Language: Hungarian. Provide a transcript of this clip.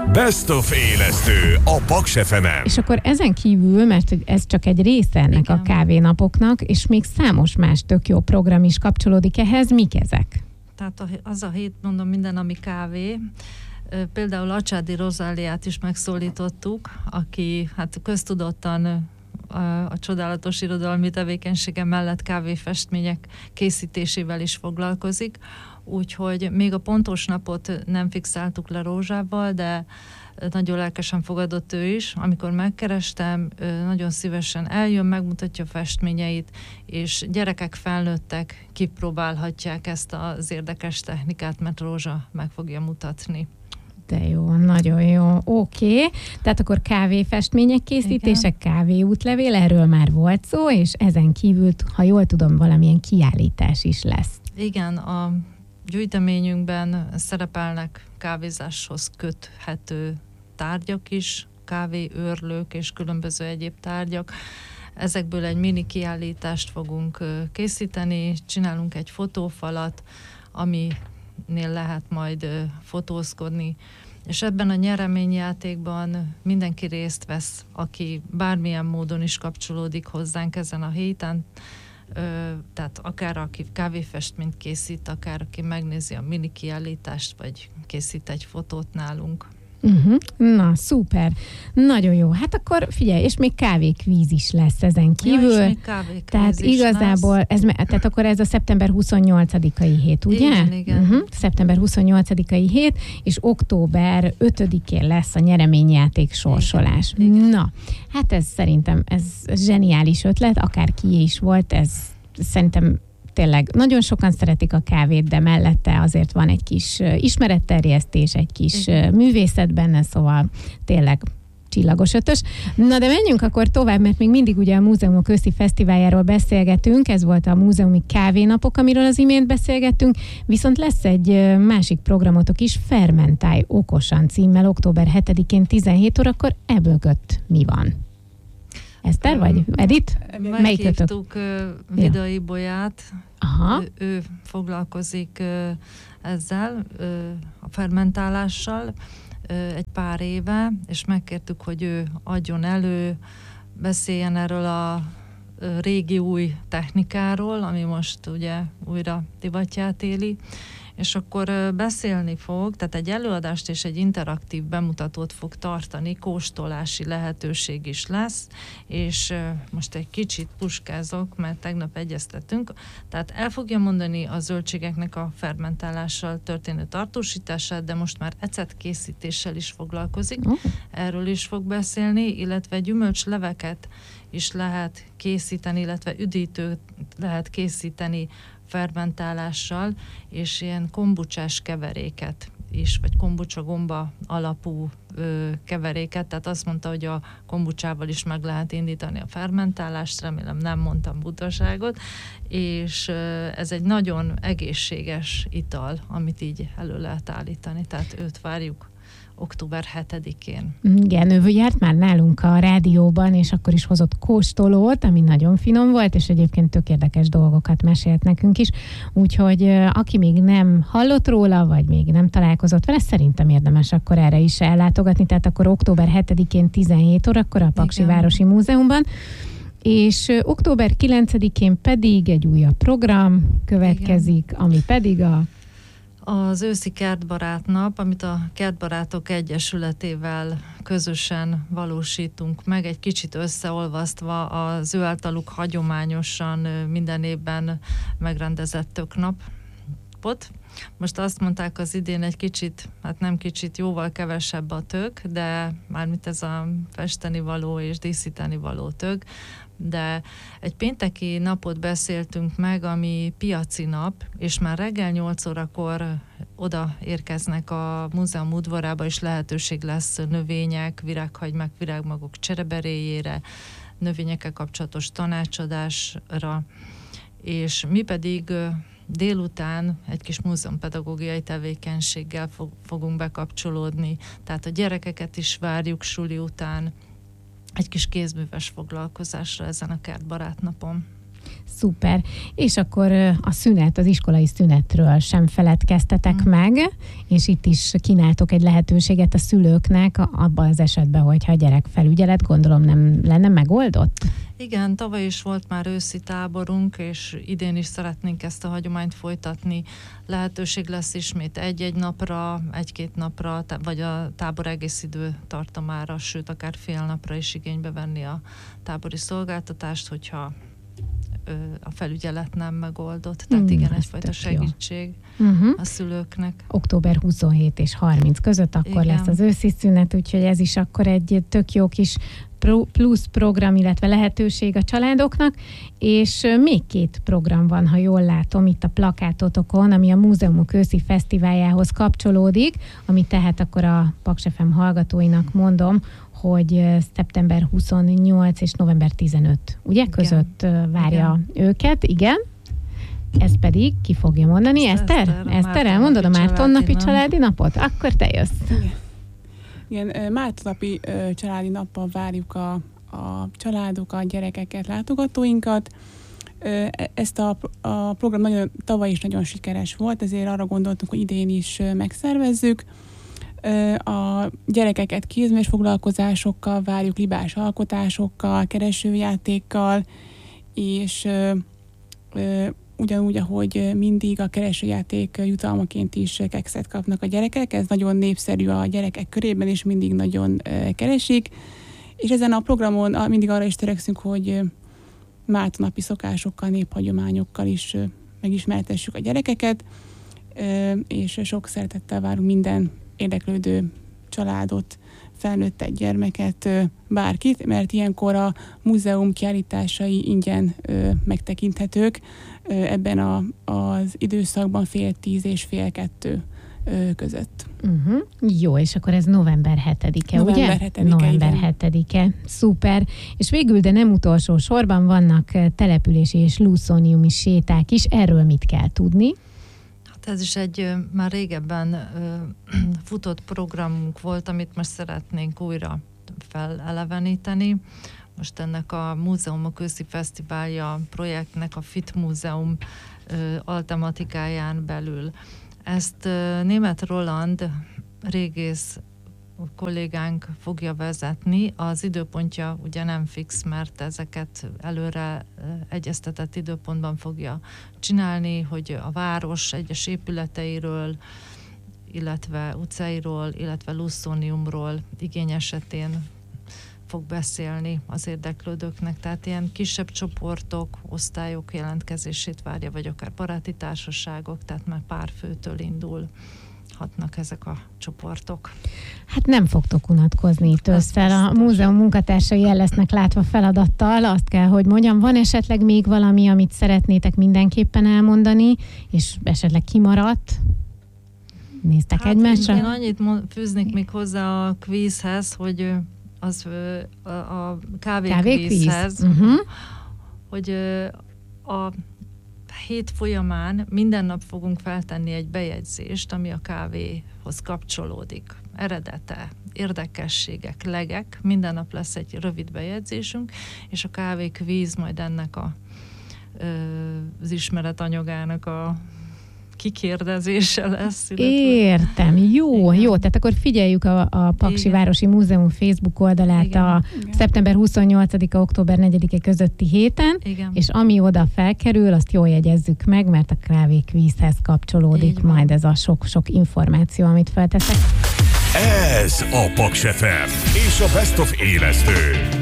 Best of élesztő a Paks FM-en. És akkor ezen kívül, mert ez csak egy része ennek Igen. a kávénapoknak, és még számos más tök jó program is kapcsolódik ehhez, mik ezek? Tehát az a hét, mondom, minden, ami kávé. Például Acsádi Rozáliát is megszólítottuk, aki hát köztudottan a csodálatos irodalmi tevékenysége mellett kávéfestmények készítésével is foglalkozik, úgyhogy még a pontos napot nem fixáltuk le Rózsával, de nagyon lelkesen fogadott ő is. Amikor megkerestem, nagyon szívesen eljön, megmutatja a festményeit, és gyerekek, felnőttek kipróbálhatják ezt az érdekes technikát, mert Rózsa meg fogja mutatni. De jó, nagyon jó. Oké. Tehát akkor kávéfestmények készítések, kávéútlevél, erről már volt szó, és ezen kívül, ha jól tudom, valamilyen kiállítás is lesz. Igen, a gyűjteményünkben szerepelnek kávézáshoz köthető tárgyak is, kávéőrlők és különböző egyéb tárgyak. Ezekből egy mini kiállítást fogunk készíteni, csinálunk egy fotófalat, aminél lehet majd fotózkodni, és ebben a nyereményjátékban mindenki részt vesz, aki bármilyen módon is kapcsolódik hozzánk ezen a héten, tehát akár aki kávéfestményt készít, akár aki megnézi a mini kiállítást, vagy készít egy fotót nálunk. Na, szuper. Nagyon jó. Hát akkor figyelj, és még kávékvíz is lesz ezen kívül. Ja, és még kávékvíz tehát is igazából, tehát akkor ez a szeptember 28-ai hét, ugye? Igen. Szeptember 28-ai hét, és október 5-én lesz a nyereményjáték sorsolás. Igen. Na, hát ez szerintem ez zseniális ötlet, akár ki is volt, ez szerintem tényleg nagyon sokan szeretik a kávét, de mellette azért van egy kis ismeretterjesztés, egy kis művészet benne, szóval tényleg csillagos ötös. Na de menjünk akkor tovább, mert még mindig ugye a Múzeumok őszi fesztiváljáról beszélgetünk, ez volt a múzeumi kávénapok, amiről az imént beszélgettünk, viszont lesz egy másik programotok is, Fermentálj okosan címmel, október 7-én 17 órakor, ebből mi van? Eszter vagy Edith? Meghívtuk Vidai Bolyát, Aha. ő foglalkozik ezzel, a fermentálással egy pár éve, és megkértük, hogy ő adjon elő, beszéljen erről a régi új technikáról, ami most ugye újra divatját éli, és akkor beszélni fog, tehát egy előadást és egy interaktív bemutatót fog tartani, kóstolási lehetőség is lesz, és most egy kicsit puskázok, mert tegnap egyeztettünk, tehát el fogja mondani a zöldségeknek a fermentálással történő tartósítását, de most már ecetkészítéssel is foglalkozik, erről is fog beszélni, illetve gyümölcsleveket is lehet készíteni, illetve üdítőt lehet készíteni fermentálással, és ilyen kombucsás keveréket is, vagy kombucsa gomba alapú keveréket, tehát azt mondta, hogy a kombucsával is meg lehet indítani a fermentálást, remélem nem mondtam butaságot, és ez egy nagyon egészséges ital, amit így elő lehet állítani, tehát őt várjuk október 7-én. Igen, ő járt már nálunk a rádióban, és akkor is hozott kóstolót, ami nagyon finom volt, és egyébként tök érdekes dolgokat mesélt nekünk is. Úgyhogy aki még nem hallott róla, vagy még nem találkozott vele, szerintem érdemes akkor erre is ellátogatni. Tehát akkor október 7-én 17 órakor a Paksi Városi Múzeumban. És október 9-én pedig egy újabb program következik, ami pedig az őszi kertbarátnap, amit a Kertbarátok Egyesületével közösen valósítunk meg, egy kicsit összeolvasztva az ő általuk hagyományosan minden évben megrendezett töknapot. Most azt mondták az idén egy kicsit, hát nem kicsit, jóval kevesebb a tök, de mármint ez a festeni való és díszíteni való tök, de egy pénteki napot beszéltünk meg, ami piaci nap, és már reggel 8 órakor oda érkeznek a múzeum udvarába, és lehetőség lesz növények, virághagymák, virágmagok csereberéjére, növényekkel kapcsolatos tanácsadásra, és mi pedig délután egy kis múzeumpedagógiai tevékenységgel fogunk bekapcsolódni, tehát a gyerekeket is várjuk suli után egy kis kézműves foglalkozásra ezen a kertbarátnapon. Szuper. És akkor a szünet, az iskolai szünetről sem feledkeztetek meg, és itt is kínáltok egy lehetőséget a szülőknek abban az esetben, hogyha a gyerek felügyelet, gondolom nem lenne megoldott? Igen, tavaly is volt már őszi táborunk, és idén is szeretnénk ezt a hagyományt folytatni. Lehetőség lesz ismét egy-egy napra, egy-két napra, vagy a tábor egész idő tartamára, sőt, akár fél napra is igénybe venni a tábori szolgáltatást, hogyha a felügyelet nem megoldott. Tehát igen, egyfajta segítség a szülőknek. Október 27 és 30 között akkor lesz az őszi szünet, úgyhogy ez is akkor egy tök jó kis plusz program, illetve lehetőség a családoknak, és még 2 program van, ha jól látom, itt a plakátotokon, ami a Múzeumok őszi fesztiváljához kapcsolódik, ami tehát akkor a Paks FM hallgatóinak mondom, hogy szeptember 28 és november 15, ugye? Igen. Között várja őket, igen. Ez pedig ki fogja mondani? Eszter, elmondod a Márton napi családi napot? Akkor te jössz. Igen, Márton napi családi nappal várjuk a családokat, gyerekeket, látogatóinkat. Ezt a program tavaly is nagyon sikeres volt, ezért arra gondoltunk, hogy idén is megszervezzük. A gyerekeket kézműves foglalkozásokkal várjuk, libás alkotásokkal, keresőjátékkal, és ugyanúgy, ahogy mindig a keresőjáték jutalmaként is kekszet kapnak a gyerekek. Ez nagyon népszerű a gyerekek körében, és mindig nagyon keresik. És ezen a programon mindig arra is törekszünk, hogy Márton napi szokásokkal, néphagyományokkal is megismertessük a gyerekeket, és sok szeretettel várunk minden érdeklődő családot, felnőttet, gyermeket, bárkit, mert ilyenkor a múzeum kiállításai ingyen megtekinthetők ebben az időszakban 9:30 és 9:30 között. Jó, és akkor ez november 7-e, ugye? November 7-e. Szuper. És végül, de nem utolsó sorban vannak települési és luszóniumi séták is. Erről mit kell tudni? Ez is egy már régebben futott programunk volt, amit most szeretnénk újra feleleveníteni. Most ennek a Múzeumok őszi fesztiválja projektnek a Fit Múzeum altematikáján belül. Ezt Németh Roland régész kollégánk fogja vezetni. Az időpontja ugye nem fix, mert ezeket előre egyeztetett időpontban fogja csinálni, hogy a város egyes épületeiről, illetve utcáiról, illetve luszóniumról igény esetén fog beszélni az érdeklődőknek. Tehát ilyen kisebb csoportok, osztályok jelentkezését várja, vagy akár baráti társaságok, tehát már pár főtől indulhatnak ezek a csoportok. Hát nem fogtok unatkozni itt ősszel. A múzeum munkatársai el lesznek látva feladattal, azt kell, hogy mondjam. Van esetleg még valami, amit szeretnétek mindenképpen elmondani, és esetleg kimaradt? Néztek egymásra? Én annyit fűznék még hozzá a kvízhez, hogy az a kávékvízhez, hogy a hét folyamán minden nap fogunk feltenni egy bejegyzést, ami a kávéhoz kapcsolódik. Eredete, érdekességek, legek, minden nap lesz egy rövid bejegyzésünk, és a kávékvíz majd ennek az ismeretanyagának a kikérdezése lesz. Értem, jó, tehát akkor figyeljük a Paksi Városi Múzeum Facebook oldalát a szeptember 28-a, október 4-e közötti héten, és ami oda felkerül, azt jól jegyezzük meg, mert a kávékvízhez kapcsolódik majd ez a sok-sok információ, amit felteszek. Ez a Paks FM és a Best of élesztő.